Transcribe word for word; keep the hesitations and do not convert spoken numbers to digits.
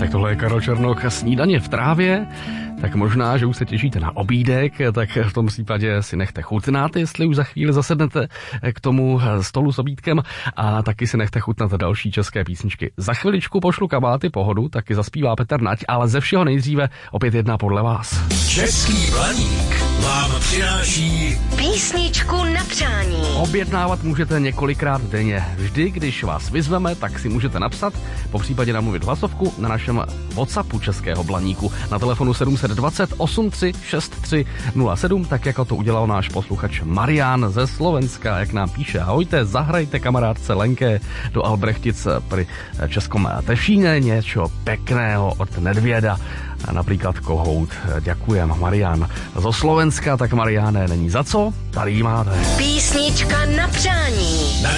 Tak tohle je Karel Černoch, Snídaně v trávě. Tak možná, že už se těšíte na obídek, tak v tom případě si nechte chutnat, jestli už za chvíli zasednete k tomu stolu s obídkem, a taky si nechte chutnat další české písničky. Za chviličku pošlu kabáty pohodu, taky zaspívá Petr Nať, ale ze všeho nejdříve opět jedna podle vás. Český Blaník vám přináší písničku na přání. Objednávat můžete několikrát denně. Vždy, když vás vyzveme, tak si můžete napsat, po případě namluvit hlasovku na našem WhatsAppu Českého Blaníku na telefonu sedm set dvacet osm tři šest tři nula sedm, tak jako to udělal náš posluchač Marián ze Slovenska, jak nám píše: ahojte, zahrajte kamarádce Lenke do Albrechtic pri Českom Tešíne niečo pekného od Nedvieda, napríklad Kohout. Ďakujem, Marián zo Slovenska. Tak Mariáne, není za co, tady máte. Písnička na přání.